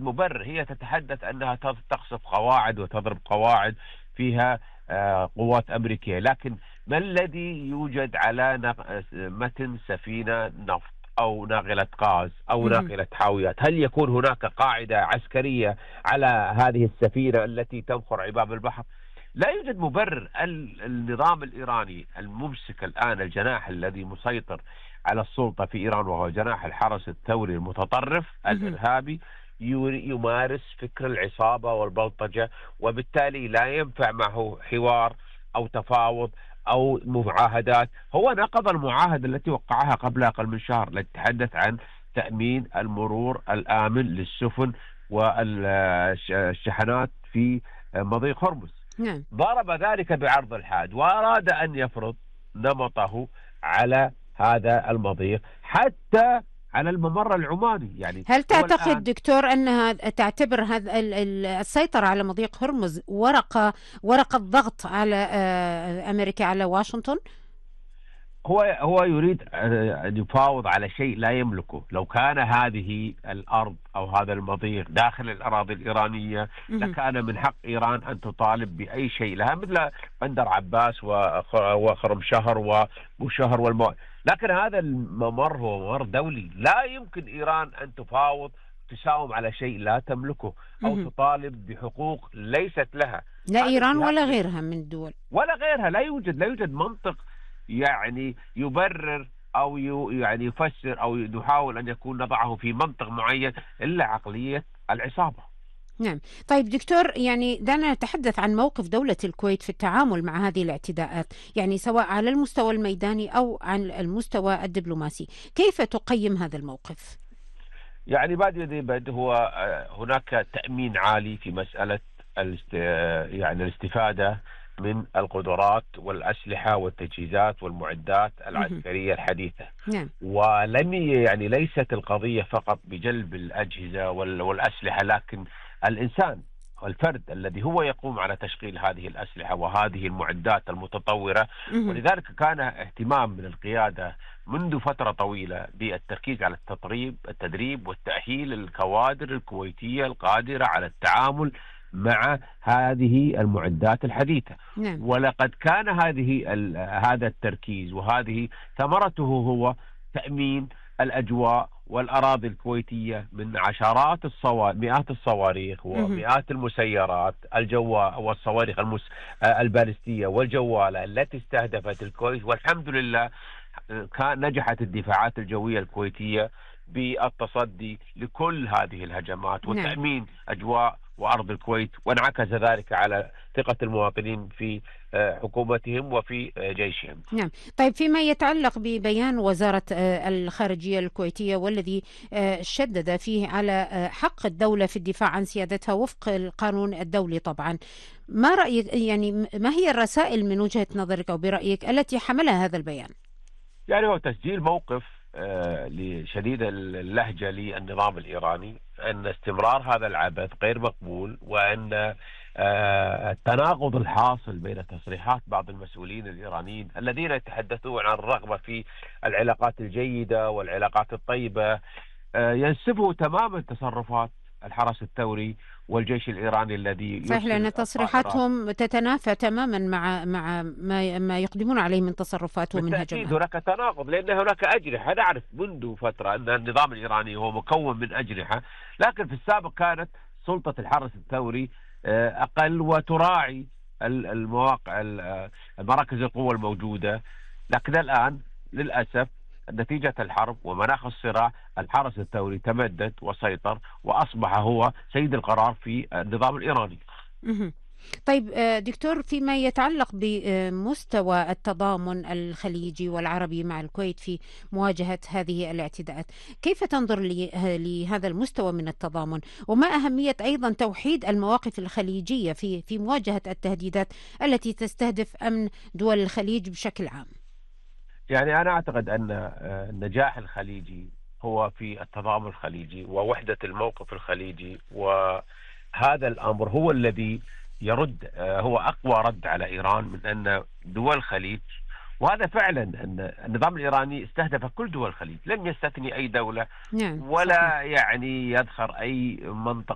مبرر. هي تتحدث أنها تقصف قواعد وتضرب قواعد فيها قوات أمريكية، لكن ما الذي يوجد على متن سفينة نفط أو ناقلة غاز أو ناقلة حاويات؟ هل يكون هناك قاعدة عسكرية على هذه السفينة التي تنخر عباب البحر؟ لا يوجد مبرر. النظام الإيراني الممسك الآن، الجناح الذي مسيطر على السلطة في إيران وهو جناح الحرس الثوري المتطرف الإرهابي، يمارس فكر العصابة والبلطجة، وبالتالي لا ينفع معه حوار أو تفاوض أو معاهدات. هو نقض المعاهدة التي وقعها قبل أقل من شهر، التي تتحدث عن تأمين المرور الآمن للسفن والشحنات في مضيق هرمز. نعم. ضرب ذلك بعرض الحاد وأراد أن يفرض نمطه على هذا المضيق حتى على الممر العماني. يعني هل تعتقد دكتور أنها تعتبر هذا السيطرة على مضيق هرمز ورقة ضغط على أمريكا، على واشنطن؟ هو يريد أن يفاوض على شيء لا يملكه. لو كان هذه الأرض أو هذا المضيق داخل الأراضي الإيرانية لكان من حق إيران أن تطالب بأي شيء لها، مثل بندر عباس وخرم شهر وشهر والمواد. لكن هذا الممر هو ممر دولي، لا يمكن إيران أن تساوم على شيء لا تملكه أو تطالب بحقوق ليست لها. لا إيران ولا غيرها من الدول ولا غيرها. لا يوجد منطق يعني يبرر أو يعني يفسر أو يحاول أن يكون نضعه في منطق معين إلا عقلية العصابة. نعم. طيب دكتور، يعني دعنا نتحدث عن موقف دولة الكويت في التعامل مع هذه الاعتداءات، يعني سواء على المستوى الميداني أو عن المستوى الدبلوماسي. كيف تقيم هذا الموقف؟ يعني بعد هو هناك تأمين عالي في مسألة يعني الاستفادة من القدرات والأسلحة والتجهيزات والمعدات العسكرية الحديثة. نعم. يعني ليست القضية فقط بجلب الأجهزة والأسلحة، لكن الإنسان والفرد الذي هو يقوم على تشغيل هذه الأسلحة وهذه المعدات المتطورة. ولذلك كان اهتمام من القيادة منذ فترة طويلة بالتركيز على التدريب والتأهيل الكوادر الكويتية القادرة على التعامل مع هذه المعدات الحديثة. نعم. ولقد كان هذا التركيز وهذه ثمرته هو تأمين الأجواء والأراضي الكويتية من مئات الصواريخ ومئات المسيرات والصواريخ البالستية والجوالة التي استهدفت الكويت. والحمد لله نجحت الدفاعات الجوية الكويتية بالتصدي لكل هذه الهجمات وتأمين أجواء وأرض الكويت، وانعكس ذلك على ثقة المواطنين في حكومتهم وفي جيشهم. نعم. طيب فيما يتعلق ببيان وزارة الخارجية الكويتية والذي شدد فيه على حق الدولة في الدفاع عن سيادتها وفق القانون الدولي، طبعا ما رأيك، يعني ما هي الرسائل من وجهة نظرك أو برأيك التي حملها هذا البيان؟ يعني هو تسجيل موقف شديد اللهجة للنظام الإيراني أن استمرار هذا العبث غير مقبول، وأن التناقض الحاصل بين تصريحات بعض المسؤولين الإيرانيين الذين يتحدثون عن الرغبة في العلاقات الجيدة والعلاقات الطيبة ينسفه تماما تصرفات الحرس الثوري والجيش الإيراني الذي صحيح، لأن تصريحاتهم تتنافى تماما مع ما يقدمون عليه من تصرفات ومن هجمات. بالتأكيد هناك تناقض، لأن هناك أجنحة. نعرف منذ فترة أن النظام الإيراني هو مكون من أجنحة، لكن في السابق كانت سلطة الحرس الثوري أقل وتراعي المراكز القوة الموجودة. لكن الآن للأسف نتيجة الحرب ومناخ الصراع الحرس الثوري تمدد وسيطر وأصبح هو سيد القرار في النظام الإيراني. طيب دكتور، فيما يتعلق بمستوى التضامن الخليجي والعربي مع الكويت في مواجهة هذه الاعتداءات، كيف تنظر لهذا المستوى من التضامن؟ وما أهمية أيضا توحيد المواقف الخليجية في مواجهة التهديدات التي تستهدف أمن دول الخليج بشكل عام؟ يعني أنا أعتقد أن النجاح الخليجي هو في التضامن الخليجي ووحدة الموقف الخليجي، وهذا الأمر هو الذي يرد، هو أقوى رد على إيران من أن دول الخليج. وهذا فعلا أن النظام الإيراني استهدف كل دول الخليج، لم يستثني أي دولة. نعم. ولا يعني يدخر أي منطقة